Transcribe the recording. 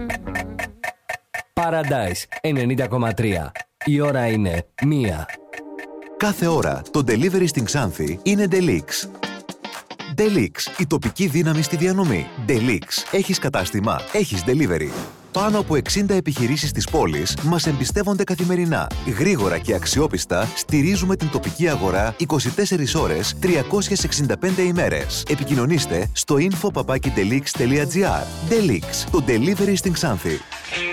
Paradise 90,3. Η ώρα είναι 1. Κάθε ώρα το delivery στην Ξάνθη είναι Delix. Delix, η τοπική δύναμη στη διανομή. Delix, έχεις κατάστημα, έχεις delivery. Πάνω από 60 επιχειρήσεις της πόλης μας εμπιστεύονται καθημερινά. Γρήγορα και αξιόπιστα στηρίζουμε την τοπική αγορά 24 ώρες, 365 ημέρες. Επικοινωνήστε στο info@delix.gr. Delix, το delivery στην Ξάνθη.